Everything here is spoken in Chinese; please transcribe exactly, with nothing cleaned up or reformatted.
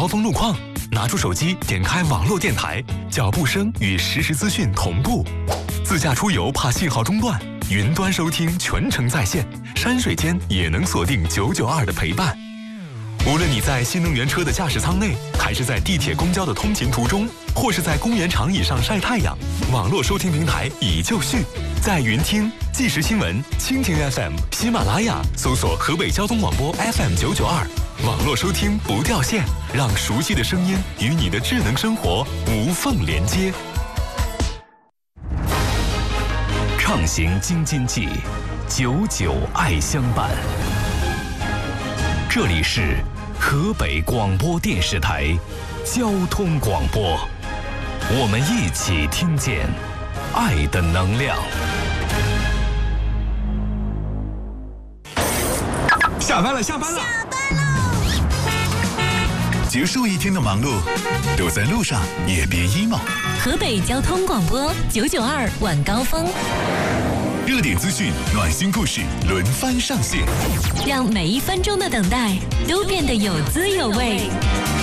高峰路况，拿出手机点开网络电台，脚步声与实时资讯同步。自驾出游怕信号中断，云端收听全程在线，山水间也能锁定九九二的陪伴。无论你在新能源车的驾驶舱内，还是在地铁公交的通勤途中，或是在公园长椅上晒太阳，网络收听平台已就绪，在云听、即时新闻、蜻蜓 F M、喜马拉雅搜索河北交通广播 F M 九九二，网络收听不掉线，让熟悉的声音与你的智能生活无缝连接。 畅行京津冀，久久爱相伴。这里是河北广播电视台交通广播，我们一起听见爱的能量。 下班了，下班了， 下班喽！ 结束一天的忙碌，都在路上也别 emo。 河北交通广播九九二晚高峰， 热点资讯、暖心故事轮番上线， 让每一分钟的等待都变得有滋有味。